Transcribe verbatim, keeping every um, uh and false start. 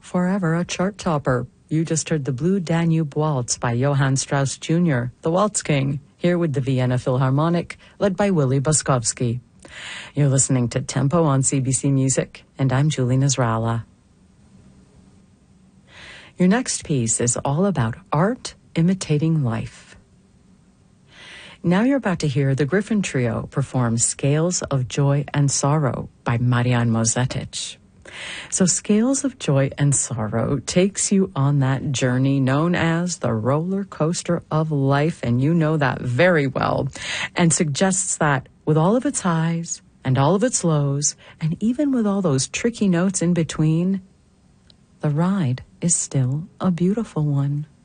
forever a chart topper. You just heard the Blue Danube Waltz by Johann Strauss Junior, the Waltz King, here with the Vienna Philharmonic, led by Willie Boskovsky. You're listening to Tempo on C B C Music, and I'm Julie Nasrallah. Your next piece is all about art imitating life. Now you're about to hear the Griffin Trio perform Scales of Joy and Sorrow by Marian Mozetic. So Scales of Joy and Sorrow takes you on that journey known as the roller coaster of life, and you know that very well, and suggests that with all of its highs and all of its lows, and even with all those tricky notes in between, the ride is still a beautiful one.